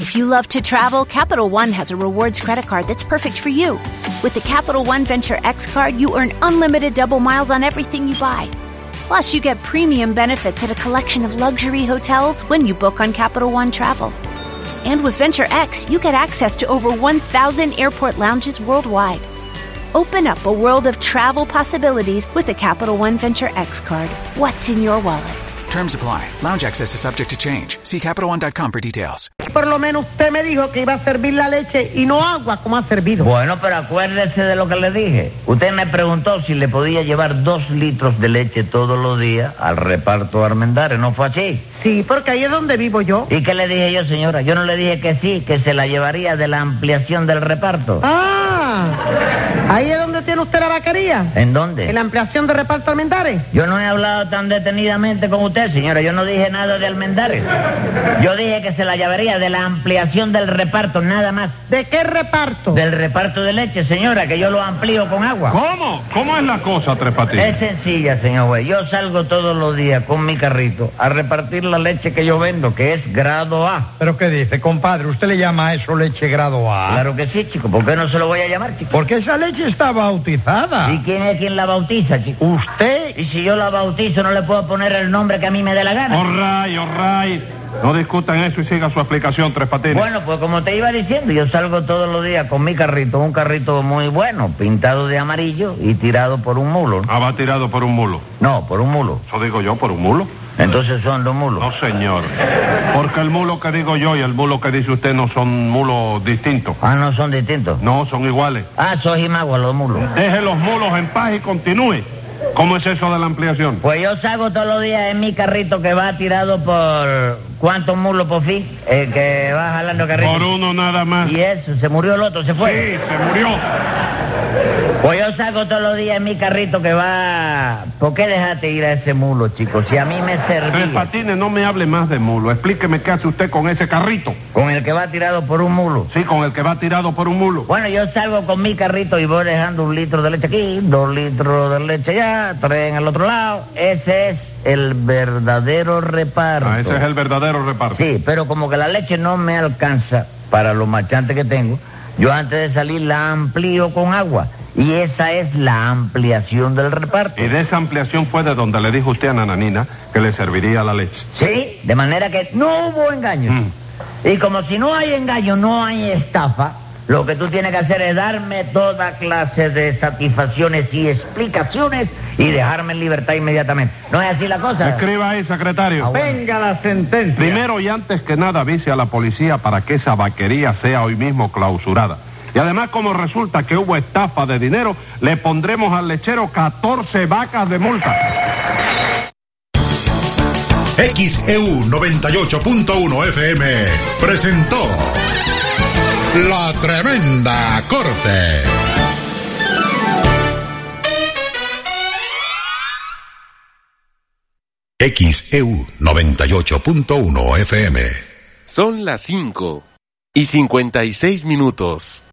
If you love to travel, Capital One has a rewards credit card that's perfect for you. With the Capital One Venture X card, you earn unlimited double miles on everything you buy. Plus, you get premium benefits at a collection of luxury hotels when you book on Capital One Travel. And with Venture X, you get access to over 1,000 airport lounges worldwide. Open up a world of travel possibilities with the Capital One Venture X card. What's in your wallet? Terms apply. Lounge access is subject to change. See CapitalOne.com for details. Por lo menos usted me dijo que iba a servir la leche y no agua como ha servido. Bueno, pero acuérdese de lo que le dije. Usted me preguntó si le podía llevar 2 litros de leche todos los días al reparto Armendáriz, ¿no fue así? Sí, porque ahí es donde vivo yo. ¿Y qué le dije yo, señora? Yo no le dije que sí, que se la llevaría de la ampliación del reparto. Ah, ahí es donde tiene usted la vaquería. ¿En dónde? En la ampliación de reparto Armendáriz. Yo no he hablado tan detenidamente con usted, señora. Yo no dije nada de Armendáriz. Yo dije que se la llevaría de la ampliación del reparto, nada más. ¿De qué reparto? Del reparto de leche, señora, que yo lo amplío con agua. ¿Cómo? ¿Cómo es la cosa, Tres Patines? Es sencilla, señor juez. Yo salgo todos los días con mi carrito a repartir la leche que yo vendo, que es grado A. ¿Pero qué dice, compadre? ¿Usted le llama a eso leche grado A? Claro que sí, chico. ¿Por qué no se lo voy a llamar, chico? Porque esa leche está bautizada. ¿Y quién es quien la bautiza, chico? ¿Usted? Y si yo la bautizo, no le puedo poner el nombre que a mí me dé la gana. All right. No discutan eso y siga su explicación, Tres Patines. Bueno, pues como te iba diciendo, yo salgo todos los días con mi carrito, un carrito muy bueno, pintado de amarillo y tirado por un mulo. Ah, va tirado por un mulo. No, por un mulo. Eso digo yo, por un mulo. Entonces son 2 mulos. No, señor. Porque el mulo que digo yo y el mulo que dice usted no son mulos distintos. Ah, ¿no son distintos? No, son iguales. Ah, soy Jimagua, los mulos. Deje los mulos en paz y continúe. ¿Cómo es eso de la ampliación? Pues yo salgo todos los días en mi carrito que va tirado por... ¿Cuántos mulos por fin? Que va jalando carrito. Por uno nada más. ¿Y eso? ¿Se murió el otro? ¿Se fue? Sí, se murió. Pues yo salgo todos los días en mi carrito que va... ¿Por qué dejaste ir a ese mulo, chicos? Si a mí me servía... Tres Patines, no me hable más de mulo. Explíqueme qué hace usted con ese carrito. ¿Con el que va tirado por un mulo? Sí, con el que va tirado por un mulo. Bueno, yo salgo con mi carrito y voy dejando 1 litro de leche aquí, 2 litros de leche allá, 3 en el otro lado. Ese es el verdadero reparto. Ah, ese es el verdadero reparto. Sí, pero como que la leche no me alcanza para los machantes que tengo, yo antes de salir la amplío con agua. Y esa es la ampliación del reparto. Y de esa ampliación fue de donde le dijo usted a Nananina que le serviría la leche. Sí, de manera que no hubo engaño. Y como si no hay engaño, no hay estafa, lo que tú tienes que hacer es darme toda clase de satisfacciones y explicaciones y dejarme en libertad inmediatamente. ¿No es así la cosa? Escriba ahí, secretario. Venga la sentencia. Primero y antes que nada avise a la policía para que esa vaquería sea hoy mismo clausurada. Y además, como resulta que hubo estafa de dinero, le pondremos al lechero 14 vacas de multa. XEU 98.1 FM presentó La Tremenda Corte. XEU 98.1 FM. Son las 5:56.